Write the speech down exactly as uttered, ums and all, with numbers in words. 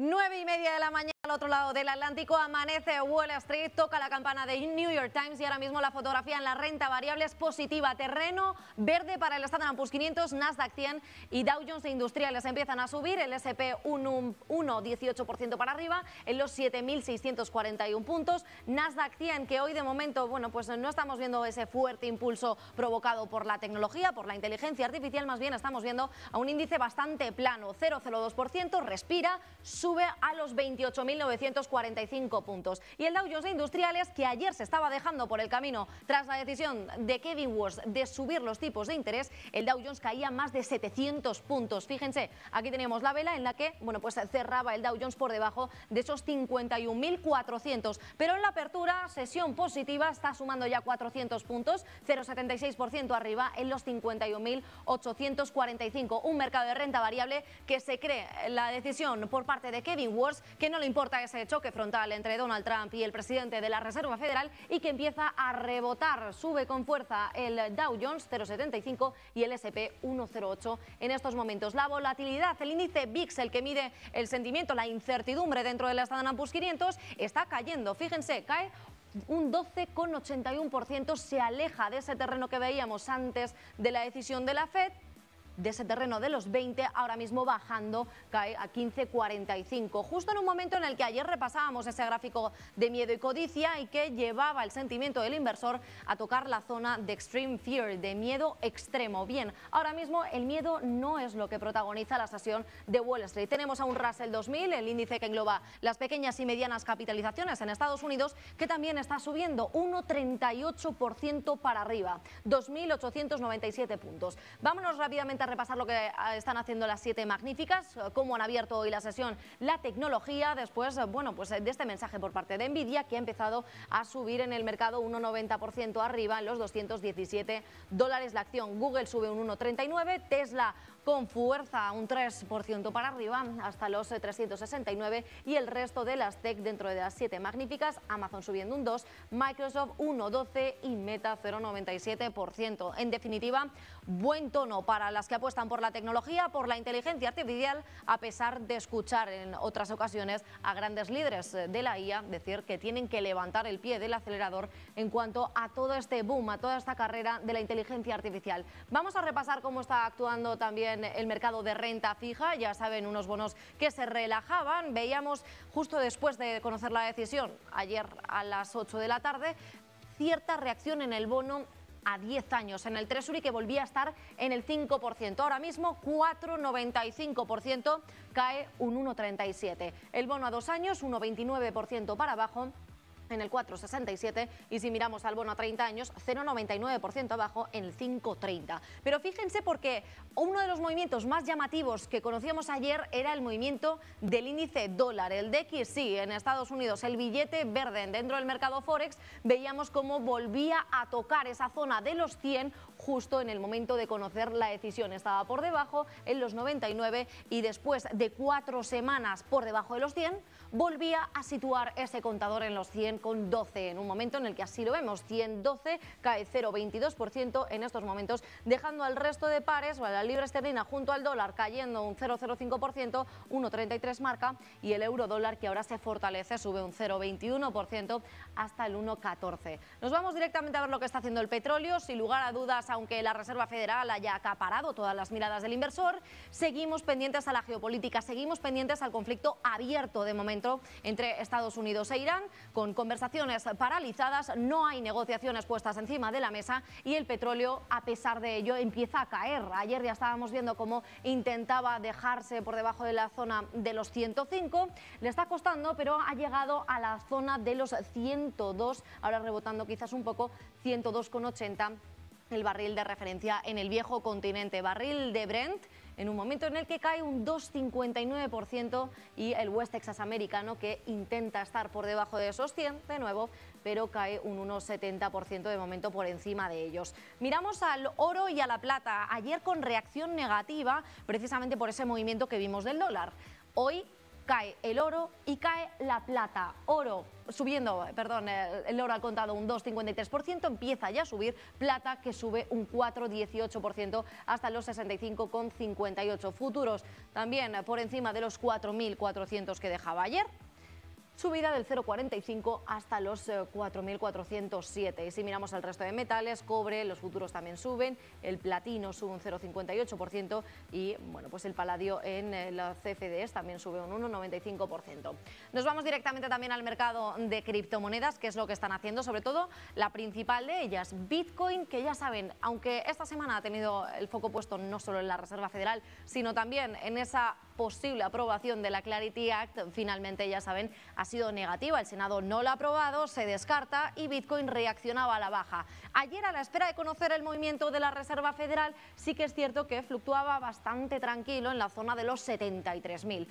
Nueve y media de la mañana al otro lado del Atlántico amanece Wall Street, toca la campana de New York Times y ahora mismo la fotografía en la renta variable es positiva. Terreno verde para el Standard and Poor's quinientos, Nasdaq cien y Dow Jones e Industriales empiezan a subir. El ese pe uno coma dieciocho por ciento para arriba en los siete mil seiscientos cuarenta y uno puntos. Nasdaq cien, que hoy de momento, bueno, pues no estamos viendo ese fuerte impulso provocado por la tecnología, por la inteligencia artificial, más bien estamos viendo a un índice bastante plano, cero coma cero dos por ciento, respira, sube a los veintiocho mil novecientos cuarenta y cinco puntos. Y el Dow Jones e Industriales, que ayer se estaba dejando por el camino tras la decisión de Kevin Warsh de subir los tipos de interés, el Dow Jones caía más de setecientos puntos. Fíjense, aquí tenemos la vela en la que, bueno, pues cerraba el Dow Jones por debajo de esos cincuenta y un mil cuatrocientos. Pero en la apertura, sesión positiva, está sumando ya cuatrocientos puntos, cero coma setenta y seis por ciento arriba en los cincuenta y un mil ochocientos cuarenta y cinco. Un mercado de renta variable que se cree la decisión por parte de Kevin Warsh, que no le importa ese choque frontal entre Donald Trump y el presidente de la Reserva Federal, y que empieza a rebotar. Sube con fuerza el Dow Jones cero coma setenta y cinco y el ese pe uno coma cero ocho en estos momentos. La volatilidad, el índice V I X, el que mide el sentimiento, la incertidumbre dentro del Standard and Poor's quinientos, está cayendo. Fíjense, cae un doce coma ochenta y uno por ciento, se aleja de ese terreno que veíamos antes de la decisión de la Fed, de ese terreno de los veinte, ahora mismo bajando, cae a quince coma cuarenta y cinco, justo en un momento en el que ayer repasábamos ese gráfico de miedo y codicia y que llevaba el sentimiento del inversor a tocar la zona de extreme fear, de miedo extremo. Bien, ahora mismo el miedo no es lo que protagoniza la sesión de Wall Street. Tenemos a un Russell dos mil, el índice que engloba las pequeñas y medianas capitalizaciones en Estados Unidos, que también está subiendo uno coma treinta y ocho por ciento para arriba, dos mil ochocientos noventa y siete puntos. Vámonos rápidamente a repasar lo que están haciendo las siete magníficas, cómo han abierto hoy la sesión la tecnología, después, bueno, pues de este mensaje por parte de Nvidia, que ha empezado a subir en el mercado un uno coma noventa por ciento arriba en los doscientos diecisiete dólares la acción. Google sube un uno coma treinta y nueve, Tesla con fuerza un tres por ciento para arriba hasta los trescientos sesenta y nueve, y el resto de las tech dentro de las siete magníficas, Amazon subiendo un dos, Microsoft uno coma doce y Meta cero coma noventa y siete por ciento. En definitiva, buen tono para las que apuestan por la tecnología, por la inteligencia artificial, a pesar de escuchar en otras ocasiones a grandes líderes de la I A decir que tienen que levantar el pie del acelerador en cuanto a todo este boom, a toda esta carrera de la inteligencia artificial. Vamos a repasar cómo está actuando también el mercado de renta fija. Ya saben, unos bonos que se relajaban. Veíamos justo después de conocer la decisión, ayer a las ocho de la tarde, cierta reacción en el bono a diez años, en el Treasury, que volvía a estar en el cinco por ciento. Ahora mismo cuatro coma noventa y cinco por ciento, cae un uno coma treinta y siete. El bono a dos años, uno coma veintinueve por ciento para abajo, en el cuatro coma sesenta y siete, y si miramos al bono a treinta años, cero coma noventa y nueve por ciento abajo en el cinco coma treinta. Pero fíjense, porque uno de los movimientos más llamativos que conocíamos ayer era el movimiento del índice dólar, el D X Y en Estados Unidos, el billete verde dentro del mercado Forex. Veíamos cómo volvía a tocar esa zona de los cien justo en el momento de conocer la decisión. Estaba por debajo en los noventa y nueve y después de cuatro semanas por debajo de los cien, volvía a situar ese contador en los cien con doce, en un momento en el que así lo vemos, cien doce, cae cero coma veintidós por ciento en estos momentos, dejando al resto de pares, la libra esterlina junto al dólar cayendo un cero coma cero cinco por ciento, uno coma treinta y tres marca, y el euro dólar, que ahora se fortalece, sube un cero coma veintiuno por ciento hasta el uno coma catorce. Nos vamos directamente a ver lo que está haciendo el petróleo. Sin lugar a dudas, aunque la Reserva Federal haya acaparado todas las miradas del inversor, seguimos pendientes a la geopolítica, seguimos pendientes al conflicto abierto de momento entre Estados Unidos e Irán, con conversaciones paralizadas, no hay negociaciones puestas encima de la mesa, y el petróleo, a pesar de ello, empieza a caer. Ayer ya estábamos viendo cómo intentaba dejarse por debajo de la zona de los ciento cinco, le está costando, pero ha llegado a la zona de los ciento dos, ahora rebotando quizás un poco, ciento dos coma ochenta. El barril de referencia en el viejo continente, barril de Brent, en un momento en el que cae un dos coma cincuenta y nueve por ciento, y el West Texas americano, que intenta estar por debajo de esos cien de nuevo, pero cae un uno coma setenta por ciento de momento por encima de ellos. Miramos al oro y a la plata, ayer con reacción negativa precisamente por ese movimiento que vimos del dólar. Hoy cae el oro y cae la plata. Oro subiendo, perdón, el oro ha contado un dos coma cincuenta y tres por ciento, empieza ya a subir, plata que sube un cuatro coma dieciocho por ciento hasta los sesenta y cinco coma cincuenta y ocho. Futuros también por encima de los cuatro mil cuatrocientos que dejaba ayer. Subida del cero coma cuarenta y cinco hasta los cuatro mil cuatrocientos siete. Y si miramos el resto de metales, cobre, los futuros también suben, el platino sube un cero coma cincuenta y ocho por ciento y bueno, pues el paladio en las C F Ds también sube un uno coma noventa y cinco por ciento. Nos vamos directamente también al mercado de criptomonedas, que es lo que están haciendo, sobre todo la principal de ellas, Bitcoin, que ya saben, aunque esta semana ha tenido el foco puesto no solo en la Reserva Federal, sino también en esa posible aprobación de la Clarity Act, finalmente ya saben, ha sido negativa. El Senado no la ha aprobado, se descarta y Bitcoin reaccionaba a la baja. Ayer, a la espera de conocer el movimiento de la Reserva Federal, sí que es cierto que fluctuaba bastante tranquilo en la zona de los setenta y tres mil.